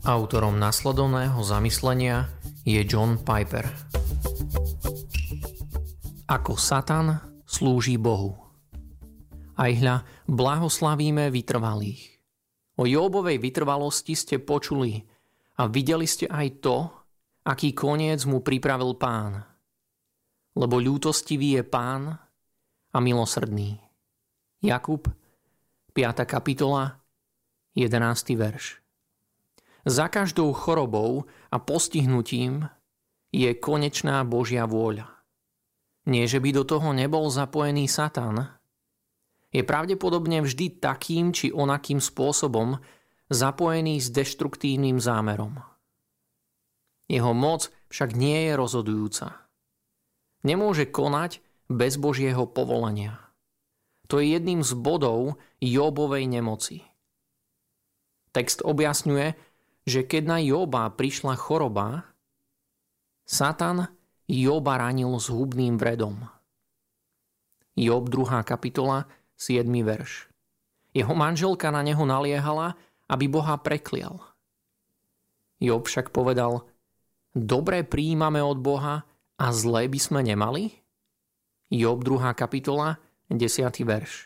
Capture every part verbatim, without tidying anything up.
Autorom nasledovného zamyslenia je John Piper. Ako Satan slúži Bohu. Aj hľa, blahoslavíme vytrvalých. O Jóbovej vytrvalosti ste počuli a videli ste aj to, aký koniec mu pripravil Pán. Lebo ľútostivý je Pán a milosrdný. Jakub, piata kapitola, jedenásty verš. Za každou chorobou a postihnutím je konečná Božia vôľa. Nie, že by do toho nebol zapojený Satan, je pravdepodobne vždy takým či onakým spôsobom zapojený s deštruktívnym zámerom. Jeho moc však nie je rozhodujúca. Nemôže konať bez Božieho povolenia. To je jedným z bodov Jóbovej nemoci. Text objasňuje, že keď na Jóba prišla choroba, Satan Jóba ranil zhubným vredom. Jób druhá kapitola, siedmy verš. Jeho manželka na neho naliehala, aby Boha preklial. Jób však povedal: dobre prijímame od Boha a zlé by sme nemali? Jób druhá kapitola, desiaty verš.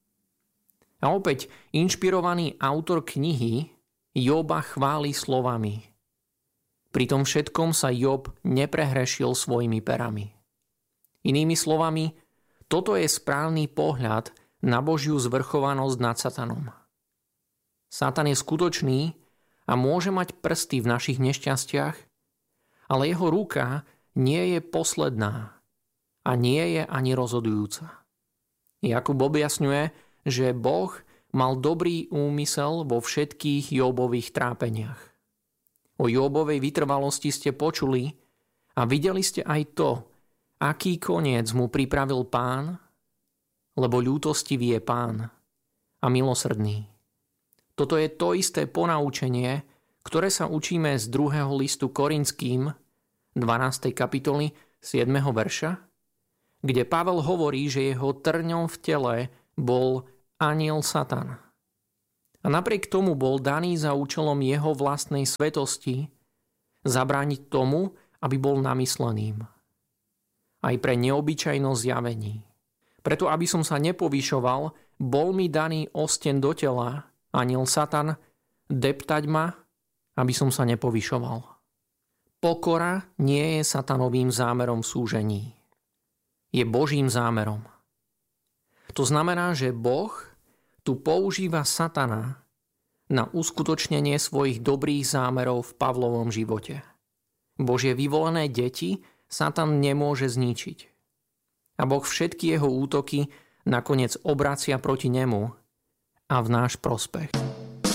A opäť inšpirovaný autor knihy Jóba chváli slovami. Pri tom všetkom sa Jób neprehrešil svojimi perami. Inými slovami, toto je správny pohľad na Božiu zvrchovanosť nad Satanom. Satan je skutočný a môže mať prsty v našich nešťastiach, ale jeho ruka nie je posledná a nie je ani rozhodujúca. Jakub objasňuje, že Boh mal dobrý úmysel vo všetkých Jóbových trápeniach. O Jóbovej vytrvalosti ste počuli a videli ste aj to, aký koniec mu pripravil Pán, lebo ľútostivý je Pán a milosrdný. Toto je to isté ponaučenie, ktoré sa učíme z druhého listu Korinským, dvanástej kapitoly, siedmeho verša, kde Pavel hovorí, že jeho trňom v tele bol anjel Satan. A napriek tomu bol daný za účelom jeho vlastnej svetosti zabrániť tomu, aby bol namysleným. Aj pre neobyčajnosť zjavení. Preto, aby som sa nepovyšoval, bol mi daný osten do tela, anjel Satan, deptať ma, aby som sa nepovyšoval. Pokora nie je satanovým zámerom v súžení. Je Božím zámerom. To znamená, že Boh tu používa Satana na uskutočnenie svojich dobrých zámerov v Pavlovom živote. Božie vyvolené deti Satan nemôže zničiť. A Boh všetky jeho útoky nakoniec obracia proti nemu a v náš prospech.